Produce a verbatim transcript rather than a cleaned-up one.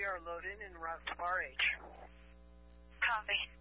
are loading in route to bar H. Copy.